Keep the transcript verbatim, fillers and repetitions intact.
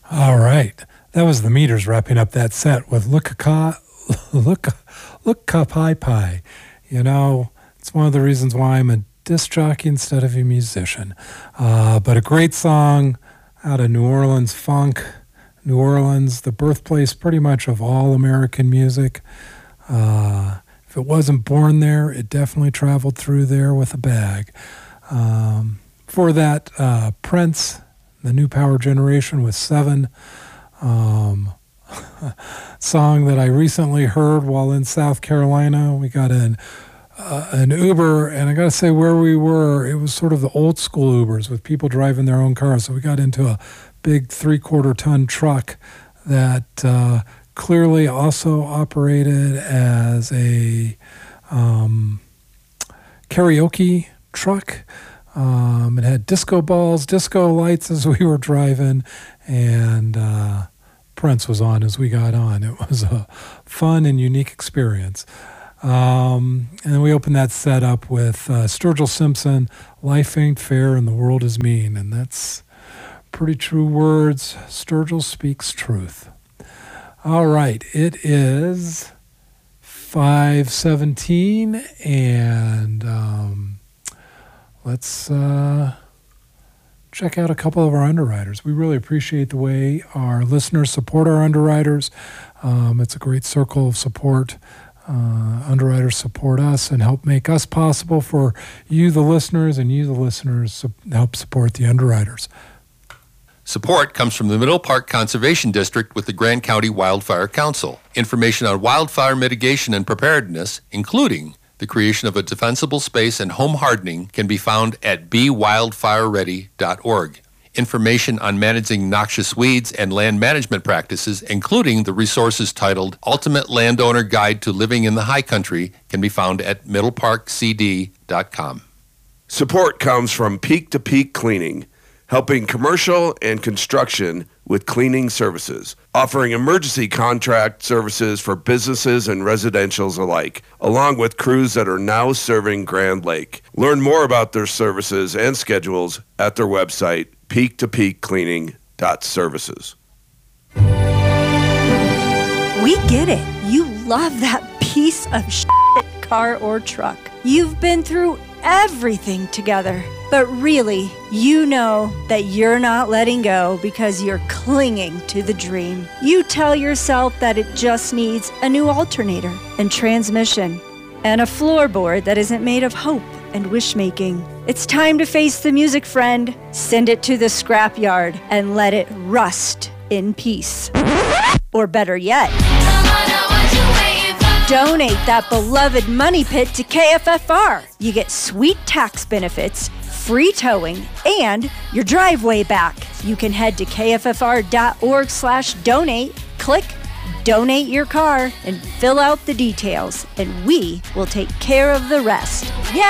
All right. That was the Meters wrapping up that set with Look Ka Look Look Ka Pai Pai. You know, it's one of the reasons why I'm a disc jockey instead of a musician. Uh, but a great song out of New Orleans funk. New Orleans, the birthplace pretty much of all American music. Uh, if it wasn't born there, it definitely traveled through there with a bag. Um, for that, uh, Prince, the New Power Generation with Seven. Um, song that I recently heard while in South Carolina. We got an uh, an Uber, and I got to say where we were, it was sort of the old school Ubers with people driving their own cars. So we got into a big three-quarter ton truck that uh, clearly also operated as a um, karaoke truck. Um, it had disco balls, disco lights as we were driving, and uh, Prince was on as we got on. It was a fun and unique experience. Um, and then we opened that set up with uh, Sturgill Simpson, Life Ain't Fair and the World Is Mean. And that's pretty true words. Sturgill speaks truth. All right, it is five seventeen, and um, let's uh, check out a couple of our underwriters. We really appreciate the way our listeners support our underwriters. Um, it's a great circle of support. Uh, underwriters support us and help make us possible for you, the listeners, and you, the listeners, su- help support the underwriters. Support comes from the Middle Park Conservation District with the Grand County Wildfire Council. Information on wildfire mitigation and preparedness, including the creation of a defensible space and home hardening, can be found at be wildfire ready dot org. Information on managing noxious weeds and land management practices, including the resources titled Ultimate Landowner Guide to Living in the High Country, can be found at middle park c d dot com. Support comes from Peak to Peak Cleaning, helping commercial and construction with cleaning services, offering emergency contract services for businesses and residentials alike, along with crews that are now serving Grand Lake. Learn more about their services and schedules at their website, peak to peak cleaning dot services. We get it. You love that piece of shit car or truck. You've been through everything together. But really, you know that you're not letting go because you're clinging to the dream. You tell yourself that it just needs a new alternator and transmission and a floorboard that isn't made of hope and wish-making. It's time to face the music, friend. Send it to the scrapyard and let it rust in peace. Or better yet, donate that beloved money pit to K F F R. You get sweet tax benefits, free towing, and your driveway back. You can head to k f f r dot org slash donate, click donate your car, and fill out the details, and we will take care of the rest. Yeah!